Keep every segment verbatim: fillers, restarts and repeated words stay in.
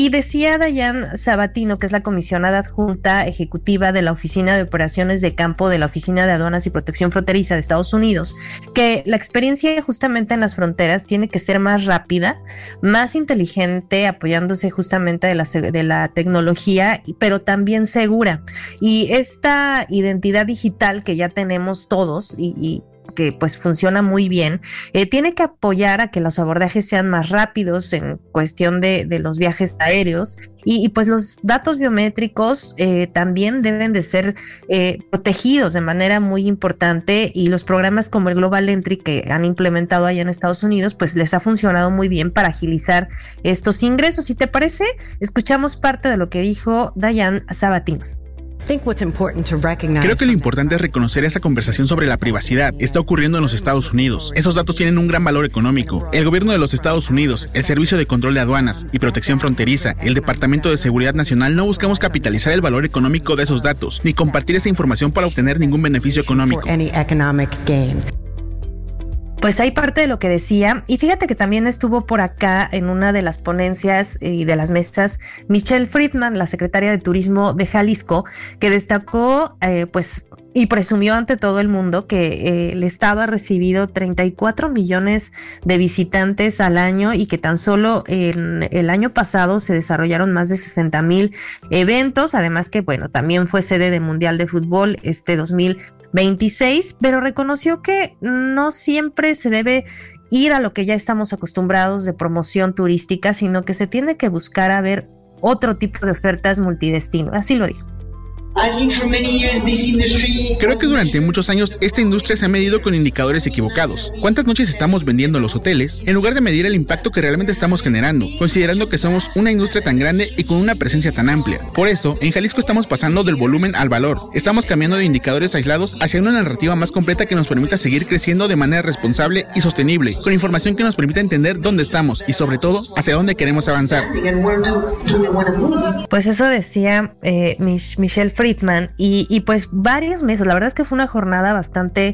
Y decía Dayan Sabatino, que es la comisionada adjunta ejecutiva de la Oficina de Operaciones de Campo de la Oficina de Aduanas y Protección Fronteriza de Estados Unidos, que la experiencia justamente en las fronteras tiene que ser más rápida, más inteligente, apoyándose justamente de la, de la tecnología, pero también segura. Y esta identidad digital que ya tenemos todos y, y que pues funciona muy bien, eh, tiene que apoyar a que los abordajes sean más rápidos en cuestión de, de los viajes aéreos y, y pues los datos biométricos eh, también deben de ser eh, protegidos de manera muy importante, y los programas como el Global Entry que han implementado allá en Estados Unidos pues les ha funcionado muy bien para agilizar estos ingresos. Si te parece, escuchamos parte de lo que dijo Dayan Sabatino. Creo que lo importante es reconocer esa conversación sobre la privacidad. Está ocurriendo en los Estados Unidos. Esos datos tienen un gran valor económico. El gobierno de los Estados Unidos, el Servicio de Control de Aduanas y Protección Fronteriza, el Departamento de Seguridad Nacional no buscamos capitalizar el valor económico de esos datos, ni compartir esa información para obtener ningún beneficio económico. Pues hay parte de lo que decía, y fíjate que también estuvo por acá en una de las ponencias y de las mesas Michelle Friedman, la secretaria de Turismo de Jalisco, que destacó eh, pues y presumió ante todo el mundo que eh, el estado ha recibido treinta y cuatro millones de visitantes al año y que tan solo en el año pasado se desarrollaron más de sesenta mil eventos, además que bueno, también fue sede de Mundial de Fútbol este dos mil veintiséis, pero reconoció que no siempre se debe ir a lo que ya estamos acostumbrados de promoción turística, sino que se tiene que buscar a ver otro tipo de ofertas multidestino, así lo dijo. Creo que durante muchos años esta industria se ha medido con indicadores equivocados. ¿Cuántas noches estamos vendiendo en los hoteles? En lugar de medir el impacto que realmente estamos generando, considerando que somos una industria tan grande y con una presencia tan amplia. Por eso, en Jalisco estamos pasando del volumen al valor. Estamos cambiando de indicadores aislados hacia una narrativa más completa que nos permita seguir creciendo de manera responsable y sostenible, con información que nos permita entender dónde estamos y sobre todo hacia dónde queremos avanzar. Pues eso decía eh, Mich- Michelle Friedman, y, y pues varias mesas. La verdad es que fue una jornada bastante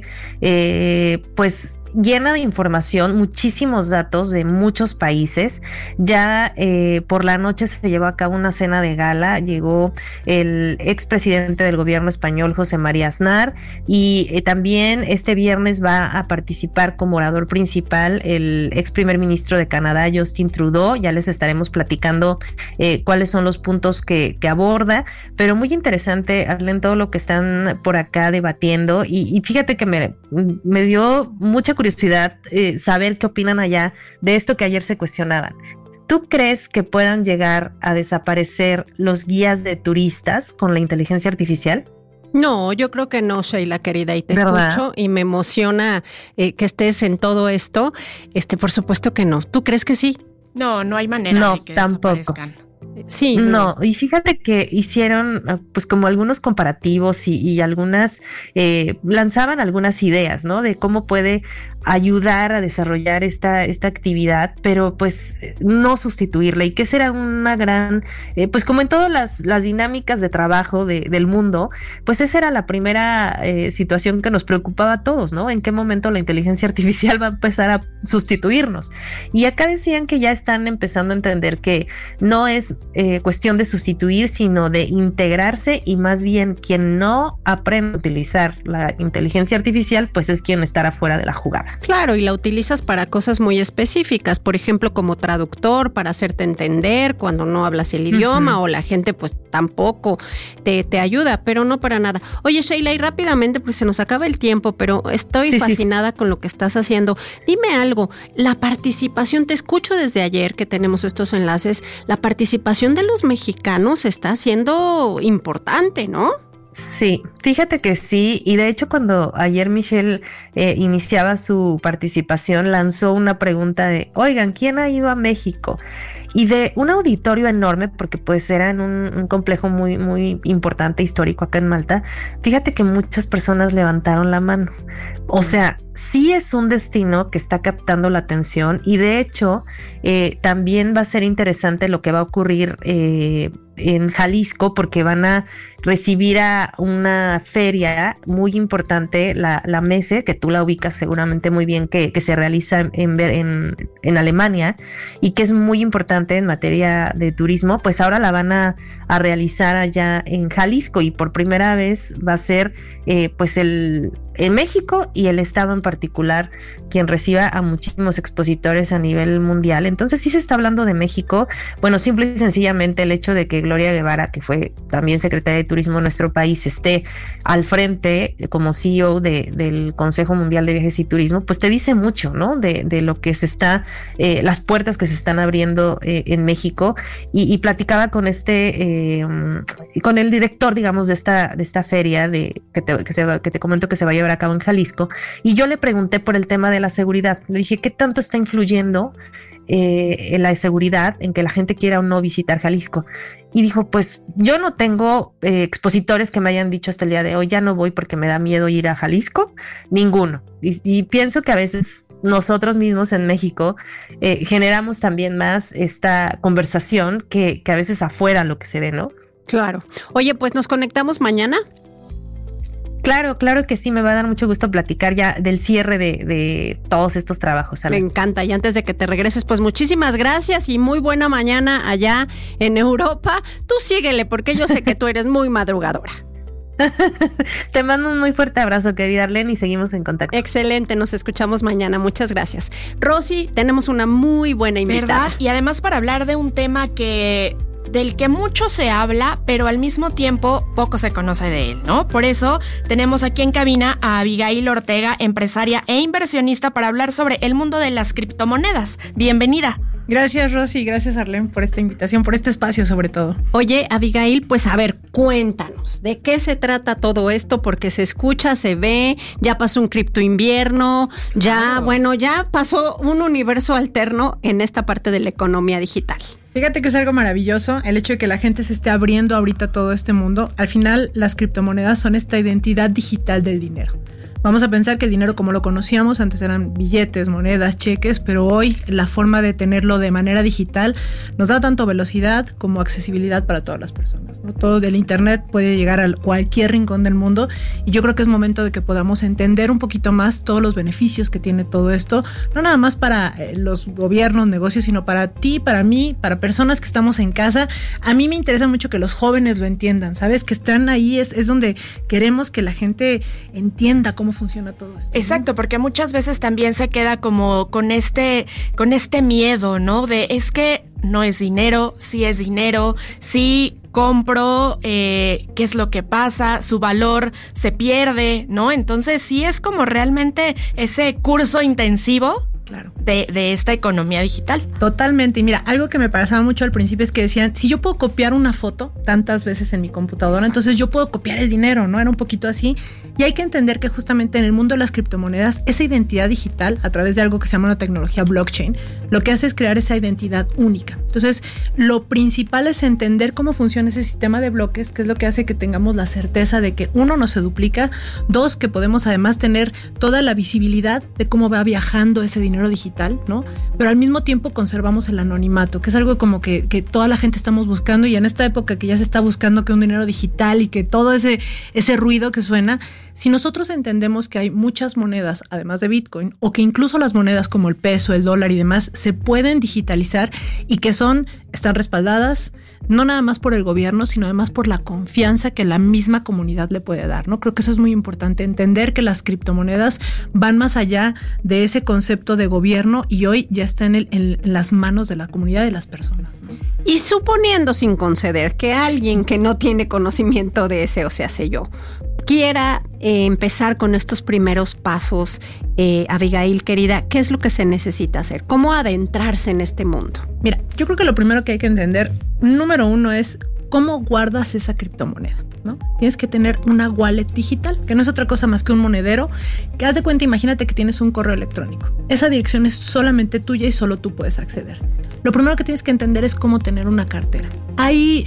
eh, pues llena de información, muchísimos datos de muchos países. Ya eh, por la noche se llevó a cabo una cena de gala, llegó el expresidente del gobierno español José María Aznar, y eh, también este viernes va a participar como orador principal el ex primer ministro de Canadá, Justin Trudeau. Ya les estaremos platicando eh, cuáles son los puntos que, que aborda, pero muy interesante, Arlen, todo lo que están por acá debatiendo, y, y fíjate que me, me dio mucha curiosidad eh, saber qué opinan allá de esto que ayer se cuestionaban. ¿Tú crees que puedan llegar a desaparecer los guías de turistas con la inteligencia artificial? No, yo creo que no, Sheila, querida, y te ¿verdad? Escucho y me emociona eh, que estés en todo esto. Este, por supuesto que no. ¿Tú crees que sí? No, no hay manera no, de que tampoco. desaparezcan. Sí. No, y fíjate que hicieron pues como algunos comparativos y, y algunas, eh, lanzaban algunas ideas, ¿no? De cómo puede ayudar a desarrollar esta, esta actividad, pero pues no sustituirla, y que será una gran, eh, pues como en todas las, las dinámicas de trabajo de, del mundo, pues esa era la primera eh, situación que nos preocupaba a todos, ¿no? En qué momento la inteligencia artificial va a empezar a sustituirnos. Y acá decían que ya están empezando a entender que no es Eh, cuestión de sustituir, sino de integrarse, y más bien quien no aprende a utilizar la inteligencia artificial pues es quien estará fuera de la jugada. Claro, y la utilizas para cosas muy específicas, por ejemplo como traductor, para hacerte entender cuando no hablas el idioma, uh-huh. o la gente pues tampoco te, te ayuda, pero no para nada. Oye, Sheila, y rápidamente pues se nos acaba el tiempo, pero estoy sí, fascinada sí. con lo que estás haciendo. Dime algo, la participación, te escucho desde ayer que tenemos estos enlaces, la participación de los mexicanos está siendo importante, ¿no? Sí, fíjate que sí, y de hecho cuando ayer Michelle eh, iniciaba su participación lanzó una pregunta de, oigan, ¿quién ha ido a México? Y de un auditorio enorme, porque pues era en un, un complejo muy, muy importante, histórico acá en Malta, fíjate que muchas personas levantaron la mano. O sea, sí es un destino que está captando la atención y de hecho eh, también va a ser interesante lo que va a ocurrir eh, en Jalisco, porque van a recibir a una feria muy importante, la, la MESE, que tú la ubicas seguramente muy bien, que, que se realiza en, en, en Alemania y que es muy importante en materia de turismo. Pues ahora la van a, a realizar allá en Jalisco y por primera vez va a ser eh, pues el en México y el estado en particular quien reciba a muchísimos expositores a nivel mundial. Entonces sí se está hablando de México. Bueno, simple y sencillamente el hecho de que Gloria Guevara, que fue también secretaria de Turismo en nuestro país, esté al frente como C E O de, del Consejo Mundial de Viajes y Turismo, pues te dice mucho, ¿no? De, de lo que se está, eh, las puertas que se están abriendo eh, en México. Y, y platicaba con este, eh, con el director, digamos, de esta, de esta feria de, que, te, que, se va, que te comento que se va a llevar a cabo en Jalisco, y yo le pregunté por el tema de la seguridad. Le dije, ¿qué tanto está influyendo eh, en la seguridad en que la gente quiera o no visitar Jalisco? Y dijo, pues yo no tengo eh, expositores que me hayan dicho hasta el día de hoy, ya no voy porque me da miedo ir a Jalisco, ninguno. Y, y pienso que a veces nosotros mismos en México eh, generamos también más esta conversación que, que a veces afuera lo que se ve, ¿no? Claro. Oye, pues nos conectamos mañana. Claro, claro que sí, me va a dar mucho gusto platicar ya del cierre de, de todos estos trabajos. Ale. Me encanta. Y antes de que te regreses, pues muchísimas gracias y muy buena mañana allá en Europa. Tú síguele, porque yo sé que tú eres muy madrugadora. Te mando un muy fuerte abrazo, querida Arlene, y seguimos en contacto. Excelente, nos escuchamos mañana. Muchas gracias. Rosy, tenemos una muy buena invitada. ¿Verdad? Y además para hablar de un tema que... del que mucho se habla, pero al mismo tiempo poco se conoce de él, ¿no? Por eso tenemos aquí en cabina a Abigail Ortega, empresaria e inversionista, para hablar sobre el mundo de las criptomonedas. Bienvenida. Gracias, Rosy, gracias, Arlene, por esta invitación, por este espacio sobre todo. Oye, Abigail, pues a ver, cuéntanos, ¿de qué se trata todo esto? Porque se escucha, se ve, ya pasó un cripto invierno, ya, claro. bueno, ya pasó un universo alterno en esta parte de la economía digital. Fíjate que es algo maravilloso el hecho de que la gente se esté abriendo ahorita todo este mundo. Al final, las criptomonedas son esta identidad digital del dinero. Vamos a pensar que el dinero como lo conocíamos antes eran billetes, monedas, cheques, pero hoy la forma de tenerlo de manera digital nos da tanto velocidad como accesibilidad para todas las personas, ¿no? Todo del internet puede llegar a cualquier rincón del mundo y yo creo que es momento de que podamos entender un poquito más todos los beneficios que tiene todo esto, no nada más para eh, los gobiernos, negocios, sino para ti, para mí, para personas que estamos en casa. A mí me interesa mucho que los jóvenes lo entiendan, ¿sabes? Que están ahí, es, es donde queremos que la gente entienda cómo funciona todo esto, ¿no? Exacto, porque muchas veces también se queda como con este, con este miedo, ¿no? De es que no es dinero, sí es dinero, sí compro, eh, qué es lo que pasa, su valor se pierde, ¿no? Entonces sí es como realmente ese curso intensivo. Claro. De, de esta economía digital. Totalmente. Y mira, algo que me pasaba mucho al principio es que decían, si yo puedo copiar una foto tantas veces en mi computadora, Exacto. entonces yo puedo copiar el dinero, ¿no? Era un poquito así. Y hay que entender que justamente en el mundo de las criptomonedas, esa identidad digital, a través de algo que se llama una tecnología blockchain, lo que hace es crear esa identidad única. Entonces, lo principal es entender cómo funciona ese sistema de bloques, que es lo que hace que tengamos la certeza de que, uno, no se duplica, dos, que podemos además tener toda la visibilidad de cómo va viajando ese dinero digital, ¿no? Pero al mismo tiempo conservamos el anonimato, que es algo como que, que toda la gente estamos buscando, y en esta época que ya se está buscando que un dinero digital y que todo ese, ese ruido que suena, si nosotros entendemos que hay muchas monedas, además de Bitcoin, o que incluso las monedas como el peso, el dólar y demás, se pueden digitalizar y que son, están respaldadas, no nada más por el gobierno, sino además por la confianza que la misma comunidad le puede dar, ¿no? Creo que eso es muy importante, entender que las criptomonedas van más allá de ese concepto de gobierno y hoy ya está en, el, en las manos de la comunidad de las personas, ¿no? Y suponiendo, sin conceder, que alguien que no tiene conocimiento de ese, o sea, sé yo, quiera eh, empezar con estos primeros pasos, eh, Abigail, querida, ¿qué es lo que se necesita hacer? ¿Cómo adentrarse en este mundo? Mira, yo creo que lo primero que hay que entender, número uno, es cómo guardas esa criptomoneda, ¿no? Tienes que tener una wallet digital, que no es otra cosa más que un monedero, que haz de cuenta, imagínate que tienes un correo electrónico. Esa dirección es solamente tuya y solo tú puedes acceder. Lo primero que tienes que entender es cómo tener una cartera. Hay eh,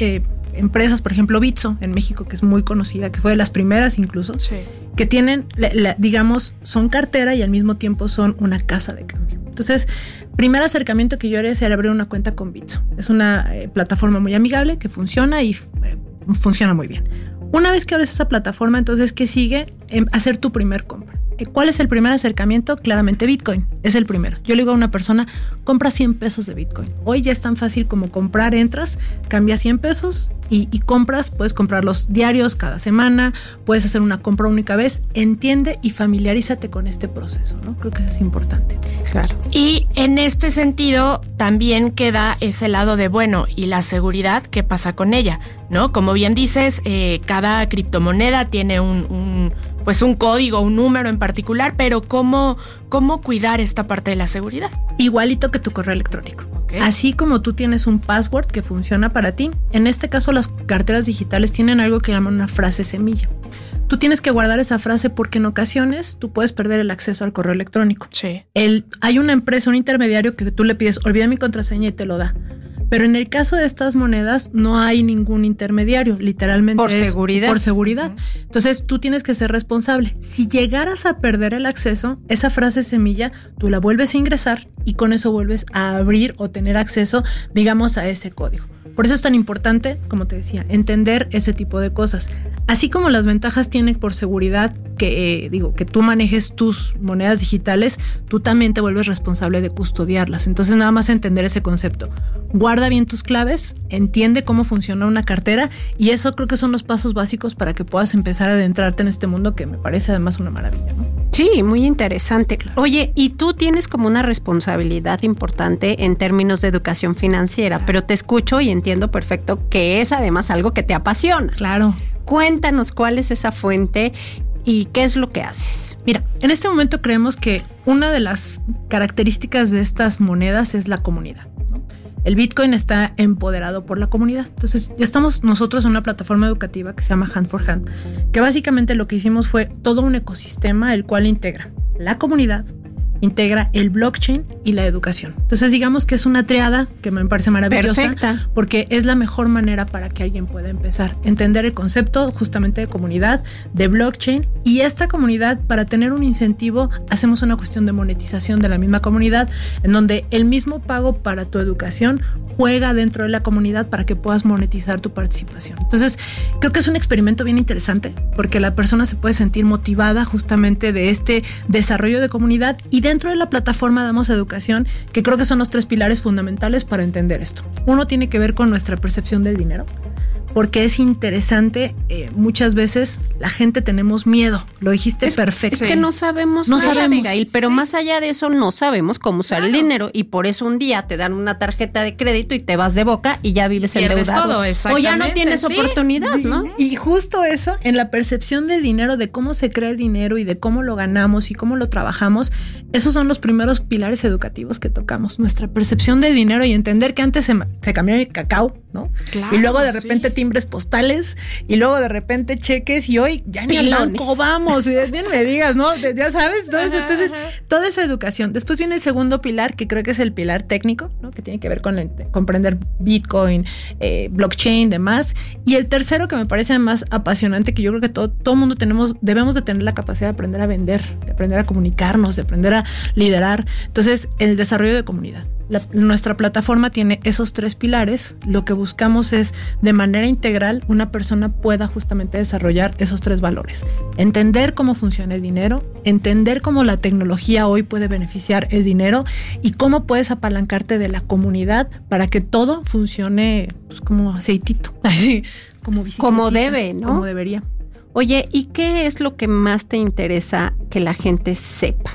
empresas, por ejemplo, Bitso en México, que es muy conocida, que fue de las primeras incluso, sí. que tienen, la, la, digamos, son cartera y al mismo tiempo son una casa de cambio. Entonces, primer acercamiento que yo haría es abrir una cuenta con Bitso. Es una eh, plataforma muy amigable que funciona y eh, funciona muy bien. Una vez que abres esa plataforma, entonces, ¿qué sigue? Eh, hacer tu primer compra. ¿Cuál es el primer acercamiento? Claramente Bitcoin, es el primero. Yo le digo a una persona, compra cien pesos de Bitcoin. Hoy ya es tan fácil como comprar, entras, cambias cien pesos y, y compras, puedes comprarlos diarios, cada semana, puedes hacer una compra única vez. Entiende y familiarízate con este proceso, ¿no? Creo que eso es importante. Claro. Y en este sentido también queda ese lado de, bueno, y la seguridad, ¿qué pasa con ella? ¿No? Como bien dices, eh, cada criptomoneda tiene un, un pues un código, un número en particular, pero ¿cómo, cómo cuidar esta parte de la seguridad? Igualito que tu correo electrónico. Okay. Así como tú tienes un password que funciona para ti, en este caso las carteras digitales tienen algo que llaman una frase semilla. Tú tienes que guardar esa frase porque en ocasiones tú puedes perder el acceso al correo electrónico. Sí. El, hay una empresa, un intermediario que tú le pides, olvida mi contraseña y te lo da. Pero en el caso de estas monedas no hay ningún intermediario, literalmente por es seguridad. por seguridad. Uh-huh. Entonces tú tienes que ser responsable. Si llegaras a perder el acceso, esa frase semilla, tú la vuelves a ingresar y con eso vuelves a abrir o tener acceso, digamos, a ese código. Por eso es tan importante, como te decía, entender ese tipo de cosas. Así como las ventajas tienen por seguridad que, eh, digo, que tú manejes tus monedas digitales, tú también te vuelves responsable de custodiarlas. Entonces, nada más entender ese concepto. Guarda bien tus claves, entiende cómo funciona una cartera y eso creo que son los pasos básicos para que puedas empezar a adentrarte en este mundo que me parece además una maravilla, ¿no? Sí, muy interesante. Oye, y tú tienes como una responsabilidad importante en términos de educación financiera, pero te escucho y entiendo perfecto que es además algo que te apasiona. Claro. Cuéntanos cuál es esa fuente y qué es lo que haces. Mira, en este momento creemos que una de las características de estas monedas es la comunidad, ¿no? El Bitcoin está empoderado por la comunidad. Entonces, ya estamos nosotros en una plataforma educativa que se llama Hand for Hand, que básicamente lo que hicimos fue todo un ecosistema el cual integra la comunidad, integra el blockchain y la educación. Entonces, digamos que es una triada que me parece maravillosa. Perfecta. Porque es la mejor manera para que alguien pueda empezar a entender el concepto justamente de comunidad, de blockchain, y esta comunidad, para tener un incentivo, hacemos una cuestión de monetización de la misma comunidad, en donde el mismo pago para tu educación juega dentro de la comunidad para que puedas monetizar tu participación. Entonces, creo que es un experimento bien interesante, porque la persona se puede sentir motivada justamente de este desarrollo de comunidad, y de Dentro de la plataforma damos educación, que creo que son los tres pilares fundamentales para entender esto. Uno tiene que ver con nuestra percepción del dinero, porque es interesante, eh, muchas veces la gente tenemos miedo, lo dijiste es, perfecto. Es que no sabemos, no nada, sabemos, Abigail, pero sí. Más allá de eso no sabemos cómo usar claro. el dinero, y por eso un día te dan una tarjeta de crédito y te vas de boca y ya vives endeudado. Todo, o ya no tienes ¿sí? oportunidad, ¿no? Y, y justo eso, en la percepción del dinero, de cómo se crea el dinero y de cómo lo ganamos y cómo lo trabajamos, esos son los primeros pilares educativos que tocamos. Nuestra percepción del dinero y entender que antes se, se cambiaba el cacao, ¿no? Claro, y luego de repente sí. timbres postales y luego de repente cheques y hoy ya ni al banco vamos, y ya ni me digas, ¿no? Ya sabes, entonces, ajá, entonces ajá. toda esa educación. Después viene el segundo pilar, que creo que es el pilar técnico, ¿no? Que tiene que ver con la, comprender Bitcoin, eh, blockchain, demás. Y el tercero, que me parece más apasionante, que yo creo que todo todo mundo tenemos, debemos de tener la capacidad de aprender a vender, de aprender a comunicarnos, de aprender a liderar. Entonces, el desarrollo de comunidad. La, nuestra plataforma tiene esos tres pilares. Lo que buscamos es, de manera integral, una persona pueda justamente desarrollar esos tres valores. Entender cómo funciona el dinero, entender cómo la tecnología hoy puede beneficiar el dinero y cómo puedes apalancarte de la comunidad para que todo funcione pues, como aceitito, así como como debe, ¿no? Como debería. Oye, ¿y qué es lo que más te interesa que la gente sepa?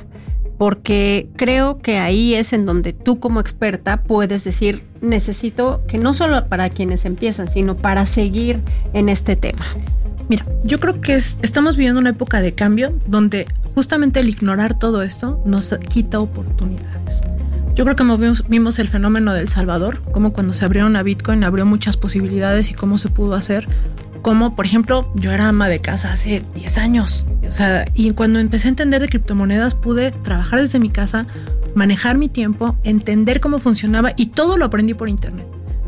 Porque creo que ahí es en donde tú como experta puedes decir, necesito que no solo para quienes empiezan, sino para seguir en este tema. Mira, yo creo que es, estamos viviendo una época de cambio donde justamente el ignorar todo esto nos quita oportunidades. Yo creo que vimos, vimos el fenómeno de El Salvador, como cuando se abrieron a Bitcoin abrió muchas posibilidades y cómo se pudo hacer. Como, por ejemplo, yo era ama de casa hace diez años. O sea, y cuando empecé a entender de criptomonedas pude trabajar desde mi casa, manejar mi tiempo, entender cómo funcionaba y todo lo aprendí por internet. Entonces,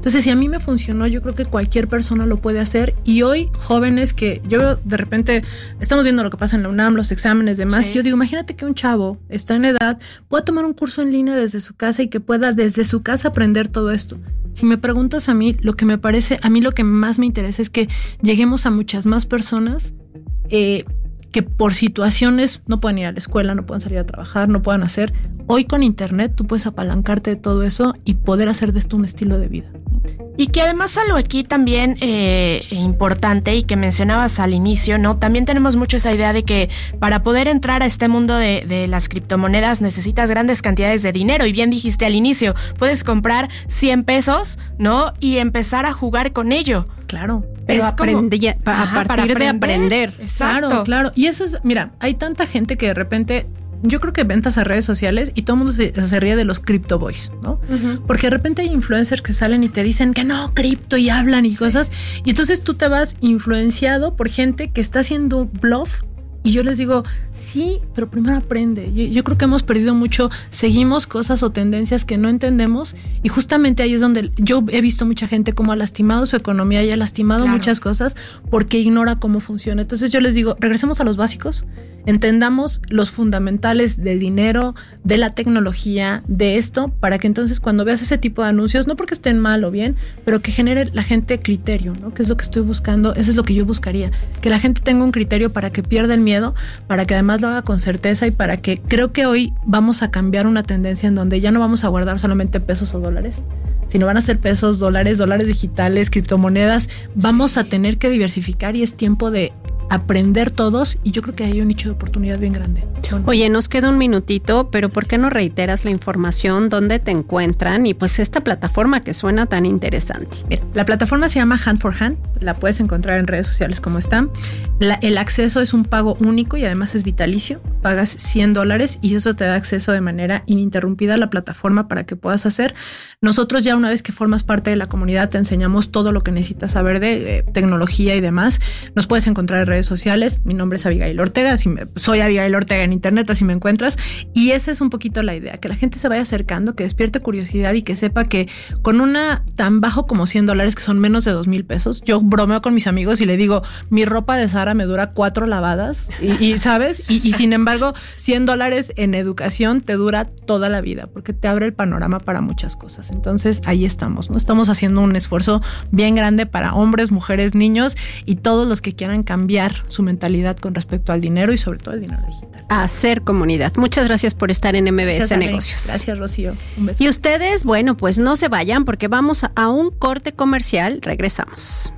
Entonces, si a mí me funcionó, yo creo que cualquier persona lo puede hacer. Y hoy, jóvenes que yo veo de repente, estamos viendo lo que pasa en la UNAM, los exámenes, demás. Sí. Yo digo, imagínate que un chavo está en edad, pueda tomar un curso en línea desde su casa y que pueda desde su casa aprender todo esto. Si me preguntas a mí, lo que me parece, a mí lo que más me interesa es que lleguemos a muchas más personas eh, que por situaciones no pueden ir a la escuela, no pueden salir a trabajar, no pueden hacer. Hoy con internet tú puedes apalancarte de todo eso y poder hacer de esto un estilo de vida. Y que además algo aquí también eh, importante y que mencionabas al inicio, ¿no? También tenemos mucho esa idea de que para poder entrar a este mundo de, de las criptomonedas necesitas grandes cantidades de dinero. Y bien dijiste al inicio, puedes comprar cien pesos, ¿no? Y empezar a jugar con ello. Claro. Pero aprendí, como, a, ajá, a partir de aprender. Exacto. Claro, claro. Y eso es, mira, hay tanta gente que de repente... Yo creo que ventas a redes sociales y todo el mundo se, se ríe de los crypto boys, ¿no? Uh-huh. Porque de repente hay influencers que salen y te dicen que no, cripto y hablan y sí. cosas. Y entonces tú te vas influenciado por gente que está haciendo bluff. Y yo les digo, sí, pero primero aprende. Yo, yo creo que hemos perdido mucho, seguimos cosas o tendencias que no entendemos y justamente ahí es donde yo he visto mucha gente como ha lastimado su economía y ha lastimado claro. muchas cosas porque ignora cómo funciona. Entonces yo les digo, regresemos a los básicos, entendamos los fundamentales del dinero, de la tecnología, de esto, para que entonces cuando veas ese tipo de anuncios, no porque estén mal o bien, pero que genere la gente criterio, ¿no? Que es lo que estoy buscando, eso es lo que yo buscaría, que la gente tenga un criterio para que pierda el miedo, para que además lo haga con certeza y para que creo que hoy vamos a cambiar una tendencia en donde ya no vamos a guardar solamente pesos o dólares, sino van a ser pesos, dólares, dólares digitales, criptomonedas. Vamos sí. a tener que diversificar y es tiempo de aprender todos y yo creo que hay un nicho de oportunidad bien grande. Bueno. Oye, nos queda un minutito, pero ¿por qué no reiteras la información? ¿Dónde te encuentran? Y pues esta plataforma que suena tan interesante. Mira, la plataforma se llama Hand for Hand, la puedes encontrar en redes sociales como están. La, el acceso es un pago único y además es vitalicio. Pagas cien dólares y eso te da acceso de manera ininterrumpida a la plataforma para que puedas hacer. Nosotros ya una vez que formas parte de la comunidad te enseñamos todo lo que necesitas saber de eh, tecnología y demás. Nos puedes encontrar en redes sociales. Mi nombre es Abigail Ortega, así me, soy Abigail Ortega en internet, así me encuentras. Y esa es un poquito la idea, que la gente se vaya acercando, que despierte curiosidad y que sepa que con una tan bajo como cien dólares, que son menos de dos mil pesos, yo bromeo con mis amigos y le digo, mi ropa de Zara me dura cuatro lavadas y, y ¿sabes? Y, y sin embargo, cien dólares en educación te dura toda la vida porque te abre el panorama para muchas cosas. Entonces ahí estamos, ¿no? Estamos haciendo un esfuerzo bien grande para hombres, mujeres, niños y todos los que quieran cambiar su mentalidad con respecto al dinero y sobre todo el dinero digital. Hacer comunidad. Muchas gracias por estar en M B S gracias, Negocios. Gracias, Rocío. Un beso. Y ustedes, bueno, pues no se vayan porque vamos a un corte comercial. Regresamos.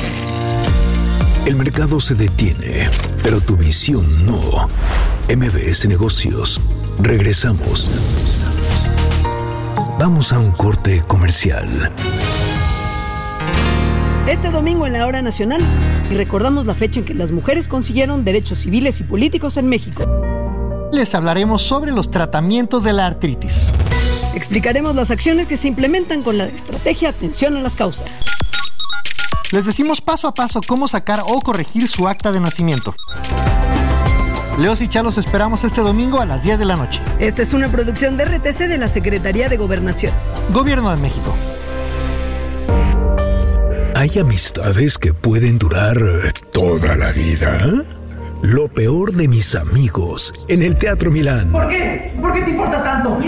El mercado se detiene, pero tu visión no. M B S Negocios. Regresamos. Vamos a un corte comercial. Este domingo en la Hora Nacional recordamos la fecha en que las mujeres consiguieron derechos civiles y políticos en México. Les hablaremos sobre los tratamientos de la artritis. Explicaremos las acciones que se implementan con la estrategia Atención a las Causas. Les decimos paso a paso cómo sacar o corregir su acta de nacimiento. Leos y Chalos esperamos este domingo a las diez de la noche. Esta es una producción de R T C de la Secretaría de Gobernación. Gobierno de México. Hay amistades que pueden durar toda la vida. Lo peor de mis amigos en el Teatro Milán. ¿Por qué? ¿Por qué te importa tanto?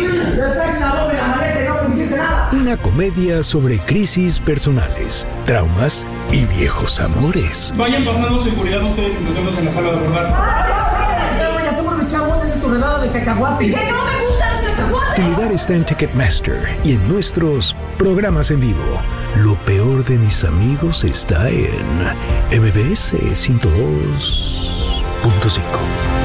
Una comedia sobre crisis personales, traumas y viejos amores. Vayan pasando seguridad ustedes y nos vemos en la sala de rodar. Ya somos los chavos, esa es tu redada de cacahuate. ¡Que no me gustan los cacahuates! Tu lugar está en Ticketmaster y en nuestros programas en vivo. Lo peor de mis amigos está en M B S ciento dos punto cinco.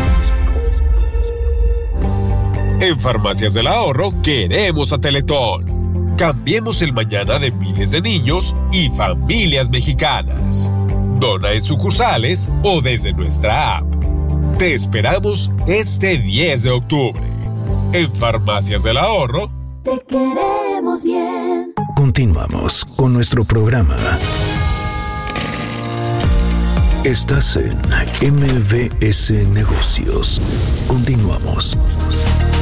En Farmacias del Ahorro queremos a Teletón. Cambiemos el mañana de miles de niños y familias mexicanas. Dona en sucursales o desde nuestra app. Te esperamos este diez de octubre. En Farmacias del Ahorro. Te queremos bien. Continuamos con nuestro programa. Estás en M B S Negocios. Continuamos.